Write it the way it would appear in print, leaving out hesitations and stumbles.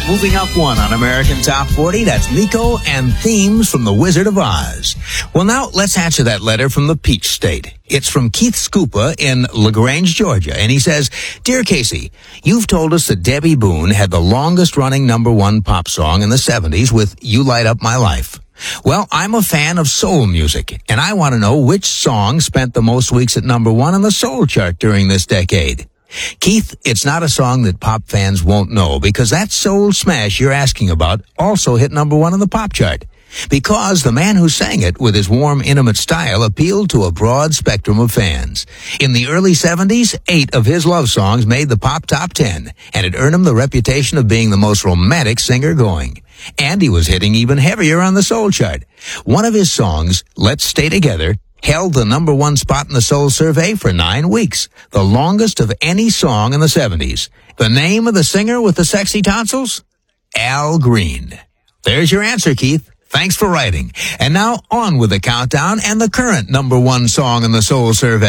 Moving up one on American Top 40, that's Nico and Themes from The Wizard of Oz. Well, now let's answer that letter from the Peach State. It's from Keith Scupa in LaGrange, Georgia, and he says, Dear Casey, you've told us that Debbie Boone had the longest-running #1 pop song in the 70s with You Light Up My Life. Well, I'm a fan of soul music, and I want to know which song spent the most weeks at #1 on the soul chart during this decade. Keith, it's not a song that pop fans won't know, because that soul smash you're asking about also hit #1 on the pop chart. Because the man who sang it with his warm, intimate style appealed to a broad spectrum of fans. In the early 70s, 8 of his love songs made the pop top 10, and it earned him the reputation of being the most romantic singer going. And he was hitting even heavier on the soul chart. One of his songs, Let's Stay Together, held the #1 spot in the Soul Survey for 9 weeks, the longest of any song in the 70s. The name of the singer with the sexy tonsils? Al Green. There's your answer, Keith. Thanks for writing. And now on with the countdown and the current #1 song in the Soul Survey.